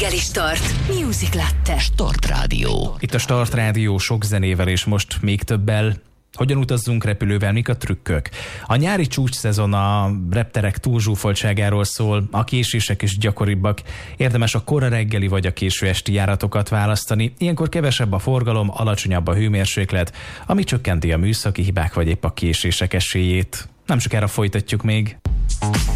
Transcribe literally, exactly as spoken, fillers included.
reggeli Start. Music Latte. Start Rádió. Itt a Start Rádió sok zenével és most még többel. Hogyan utazzunk repülővel, mik a trükkök? A nyári csúcsszezon a repterek túlzsúfoltságáról szól, a késések is gyakoribbak. Érdemes a kora reggeli vagy a késő esti járatokat választani. Ilyenkor kevesebb a forgalom, alacsonyabb a hőmérséklet, ami csökkenti a műszaki hibák vagy épp a késések esélyét. Nem sokára folytatjuk még.